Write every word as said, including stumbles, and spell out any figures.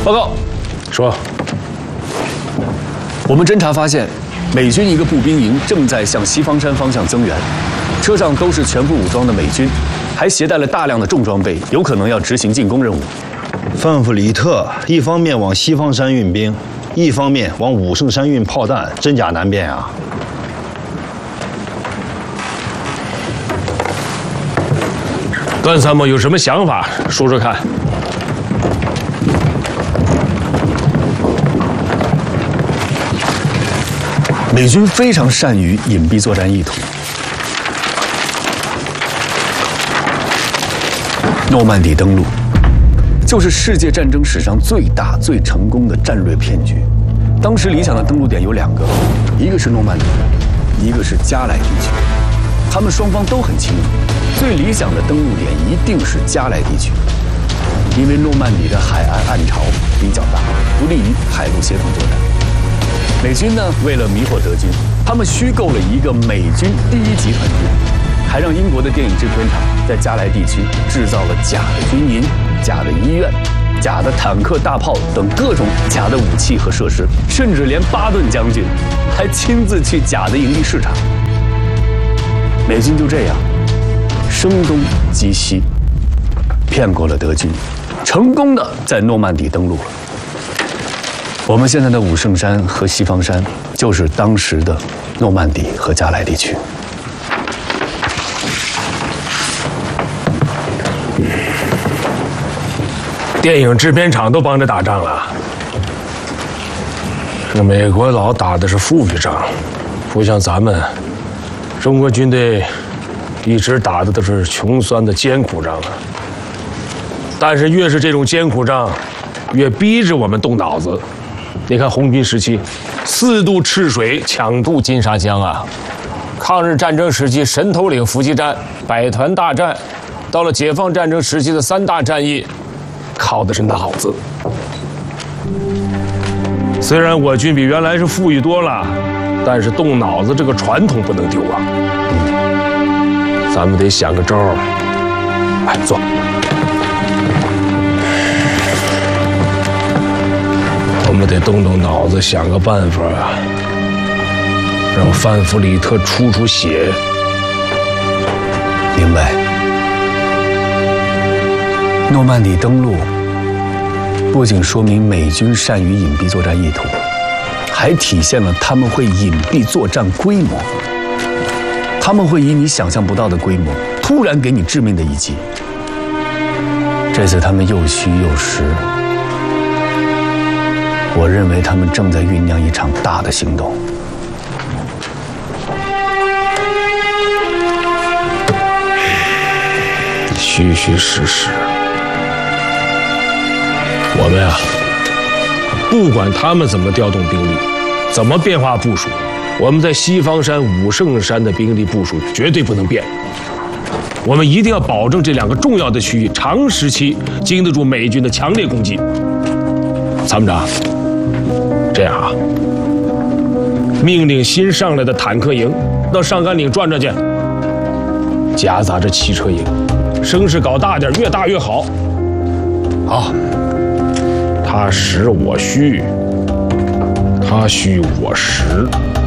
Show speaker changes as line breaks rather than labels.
报告，
说，
我们侦查发现，美军一个步兵营正在向西方山方向增援，车上都是全副武装的美军，还携带了大量的重装备，有可能要执行进攻任务。
范弗里特一方面往西方山运兵，一方面往武圣山运炮弹，真假难辨啊！
段参谋有什么想法，说说看。
美军非常善于隐蔽作战意图。诺曼底登陆就是世界战争史上最大、最成功的战略骗局。当时理想的登陆点有两个，一个是诺曼底，一个是加莱地区。他们双方都很清楚，最理想的登陆点一定是加莱地区，因为诺曼底的海岸暗潮比较大，不利于海陆协同作战。 美军呢，为了迷惑德军，他们虚构了一个美军第一集团军，还让英国的电影制片厂在加莱地区制造了假的军营、假的医院、假的坦克、大炮等各种假的武器和设施，甚至连巴顿将军还亲自去假的营地视察。美军就这样声东击西，骗过了德军，成功的在诺曼底登陆了。 我们现在的武圣山和西方山，就是当时的诺曼底和加莱地区。
电影制片厂都帮着打仗了，这美国佬打的是富裕仗，不像咱们，中国军队一直打的都是穷酸的艰苦仗啊。但是越是这种艰苦仗，越逼着我们动脑子。 你看红军时期，四渡赤水，抢渡金沙江啊；抗日战争时期，神头岭伏击战、百团大战，到了解放战争时期的三大战役，靠的是脑子。虽然我军比原来是富裕多了，但是动脑子这个传统不能丢啊。嗯，咱们得想个招儿。哎，坐。 我们得动动脑子，想个办法啊，让范弗里特出出血。
明白。诺曼底登陆不仅说明美军善于隐蔽作战意图，还体现了他们会隐蔽作战规模。他们会以你想象不到的规模，突然给你致命的一击。这次他们又虚又实。 我认为他们正在酝酿一场大的行动。
虚虚实实，我们呀、啊，不管他们怎么调动兵力，怎么变化部署，我们在西方山、武圣山的兵力部署绝对不能变。我们一定要保证这两个重要的区域长时期经得住美军的强烈攻击。参谋长。 这样啊，命令新上来的坦克营到上甘岭转转去，夹杂着汽车营，声势搞大点，越大越好。好，他实我虚，他虚我实。